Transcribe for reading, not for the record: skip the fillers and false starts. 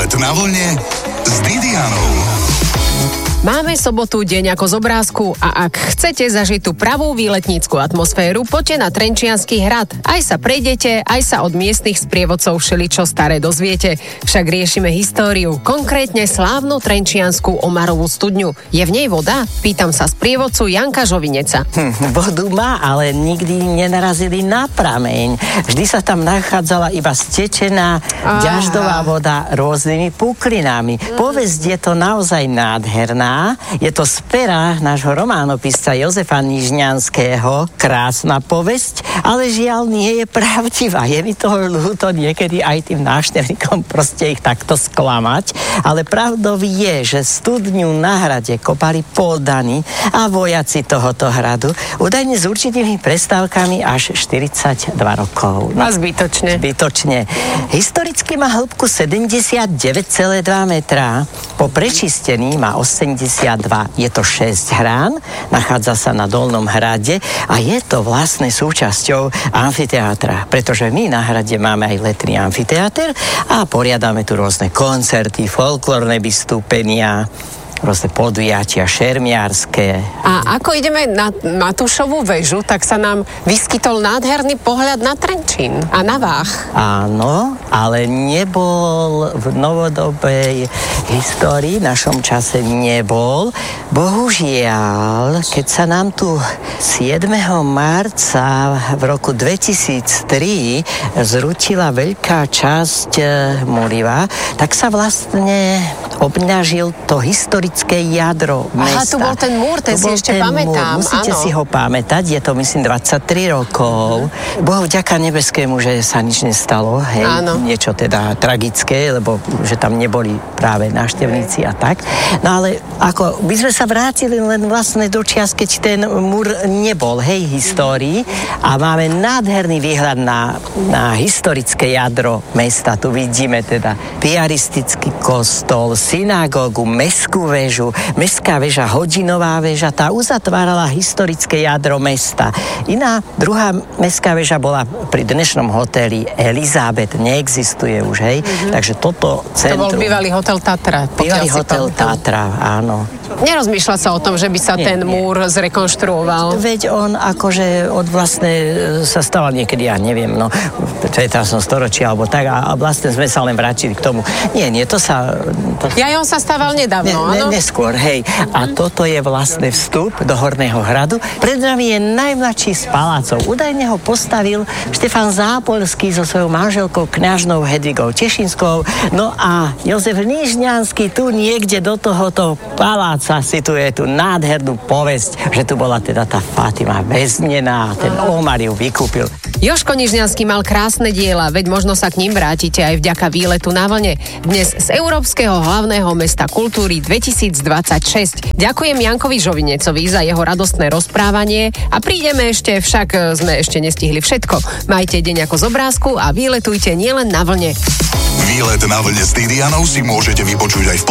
Výlet na vlne s Didianou. Máme sobotu deň ako z obrázku a ak chcete zažiť tú pravú výletnícku atmosféru, poďte na Trenčiansky hrad. Aj sa prejdete, aj sa od miestnych sprievodcov všeličo staré dozviete. Však riešime históriu, konkrétne slávnu Trenčiansku Omarovú studňu. Je v nej voda? Pýtam sa sprievodcu Janka Žovineca. Vodu má, ale nikdy nenarazili na prameň. Vždy sa tam nachádzala iba stečená ďaždová voda rôznymi puklinami. Povesť je to naozaj nádherná. Je to z pera nášho románopisca Jozefa Nižňanského. Krásna povesť, ale žiaľ nie je pravdivá. Je mi toho ľúto niekedy aj tým návštevníkom proste ich takto sklamať. Ale pravdou je, že studňu na hrade kopali poddani a vojaci tohoto hradu. Údajne s určitými prestávkami až 42 rokov. A zbytočne. Zbytočne. Historicky má hĺbku 79,2 metra. Po prečistení má 82. Je to 6 hrán, nachádza sa na Dolnom hrade a je to vlastne súčasťou amfiteátra, pretože my na hrade máme aj letný amfiteáter a poriadame tu rôzne koncerty, folklórne vystúpenia, rôzne podujatia šermiarské. A ako ideme na Matúšovú väžu, tak sa nám vyskytol nádherný pohľad na Trenčín a na Váh. Áno, ale nebol v novodobej histórii, v našom čase nebol. Bohužiaľ, keď sa nám tu 7. marca v roku 2003 zrútila veľká časť Muriva, tak sa vlastne obnažil to historické jadro mesta. Aha, tu bol ten múr, ten si ešte pamätám. Musíte si ho pamätať, je to myslím 23 rokov. Bohu vďaka nebeskému, že sa nič nestalo, hej, niečo teda tragické, lebo že tam neboli práve návštevníci a tak. No ale ako by sme sa vrátili len vlastne do čias, keď ten múr nebol, hej, histórii a máme nádherný výhľad na historické jadro mesta. Tu vidíme teda piaristický kostol, synagógu, mestskú väžu, mestská väža, hodinová väža, tá uzatvárala historické jadro mesta. Iná, druhá mestská väža bola pri dnešnom hoteli Elizabeth, neexistuje už, hej, takže toto centrum. To bol bývalý hotel Tatra. Bývalý hotel Tatra, áno. Nerozmýšľa sa o tom, že by sa ten múr zrekonštruoval. Veď on akože od vlastne sa stával niekedy, ja neviem, no, teraz som storočia, alebo tak, a vlastne sme sa len vrátili k tomu. Nie, to sa... Ja on sa stával nedávno, áno? Neskôr, hej. A toto je vlastne vstup do Horného hradu. Pred nami je najmladší z palácov. Údajne ho postavil Štefan Zápolský so svojou manželkou kňažnou Hedvigou Tešinskou. No a Jozef Nižňanský tu niekde do tohoto paláca situuje tú nádhernú povesť, že tu bola teda tá Fátima väznená a ten Omar ju vykúpil. Jožko Nižňanský mal krásne diela, veď možno sa k ním vrátite aj vďaka výletu na vlne. Dnes z Európskeho hlavného mesta kultúry 2026. Ďakujem Jankovi Žovinecovi za jeho radostné rozprávanie a prídeme ešte, však sme ešte nestihli všetko. Majte deň ako z obrázku a výletujte nielen na vlne. Výlet na vlne s Didianou si môžete vypočuť aj v